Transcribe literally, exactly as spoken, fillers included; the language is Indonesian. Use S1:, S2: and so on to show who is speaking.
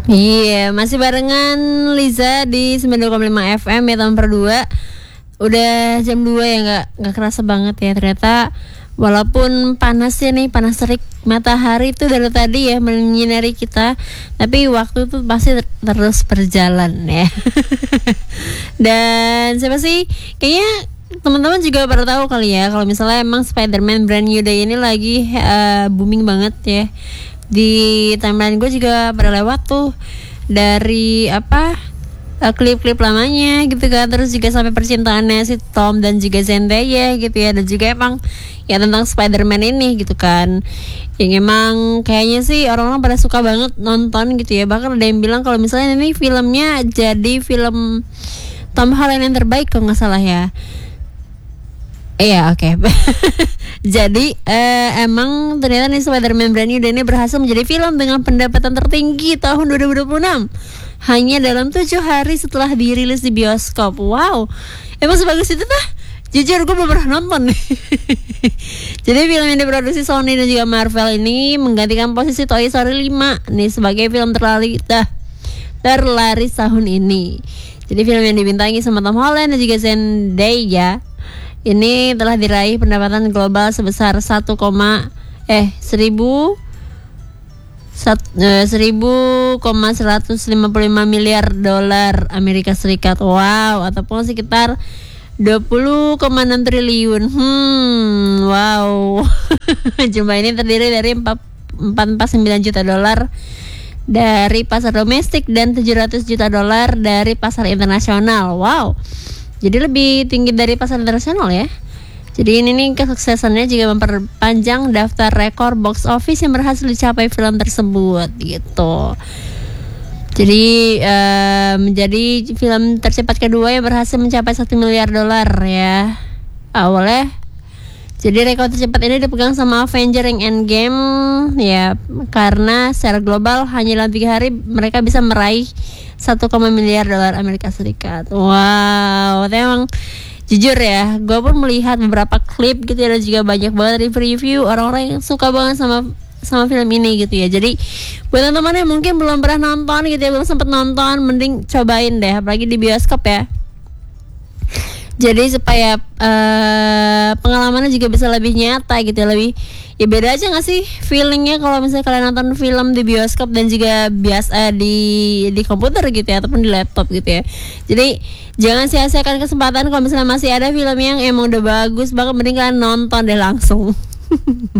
S1: Iya, masih barengan Liza di sembilan puluh dua koma lima F M ya, tahun per dua. Udah jam dua ya, gak, gak kerasa banget ya. Ternyata walaupun panasnya nih, panas terik matahari tuh dari tadi ya menyinari kita, tapi waktu tuh pasti ter- terus berjalan ya. Dan siapa sih? Kayaknya teman-teman juga baru tahu kali ya, kalau misalnya emang Spider-Man Brand New Day ini lagi uh, booming banget ya. Di timeline gue juga pada lewat tuh dari apa uh, klip-klip lamanya gitu kan, terus juga sampai percintaannya si Tom dan juga Zendaya gitu ya, dan juga emang ya tentang Spider-Man ini gitu kan, yang emang kayaknya sih orang-orang pada suka banget nonton gitu ya. Bahkan ada yang bilang kalau misalnya ini filmnya jadi film Tom Holland yang terbaik kalau nggak salah ya. Iya, oke. Okay. Jadi eh, emang ternyata nih Spider-Man Brand New Day ini berhasil menjadi film dengan pendapatan tertinggi tahun dua ribu dua puluh enam hanya dalam tujuh hari setelah dirilis di bioskop. Wow, emang sebagus itu tuh? Jujur gue belum pernah nonton. Jadi film yang diproduksi Sony dan juga Marvel ini menggantikan posisi Toy Story lima nih sebagai film terlaris dah terlaris tahun ini. Jadi film yang dibintangi sama Tom Holland dan juga Zendaya ini telah diraih pendapatan global sebesar satu, eh seribu seribu koma seratus lima puluh lima miliar dolar Amerika Serikat. Wow, ataupun sekitar dua puluh koma enam triliun. Hmm, wow. Jumlah ini terdiri dari empat puluh sembilan juta dolar dari pasar domestik dan tujuh ratus juta dolar dari pasar internasional. Wow. Jadi lebih tinggi dari pasar internasional ya. Jadi ini nih kesuksesannya juga memperpanjang daftar rekor box office yang berhasil dicapai film tersebut gitu. Jadi uh, menjadi film tercepat kedua yang berhasil mencapai satu miliar dolar ya awalnya. Jadi rekor tercepat ini dipegang sama Avengers yang Endgame ya, karena secara global hanya dalam tiga hari mereka bisa meraih satu koma miliar dolar Amerika Serikat. Wow, tapi emang jujur ya, gue pun melihat beberapa klip gitu ya, dan juga banyak banget review orang-orang yang suka banget sama sama film ini gitu ya. Jadi buat teman-teman yang mungkin belum pernah nonton gitu ya, belum sempet nonton, mending cobain deh, apalagi di bioskop ya. Jadi supaya uh, pengalamannya juga bisa lebih nyata gitu ya, lebih ya beda aja nggak sih feelingnya kalau misalnya kalian nonton film di bioskop dan juga biasa uh, di di komputer gitu ya, ataupun di laptop gitu ya. Jadi jangan sia-siakan kesempatan kalau misalnya masih ada film yang emang udah bagus banget, mending kalian nonton deh langsung.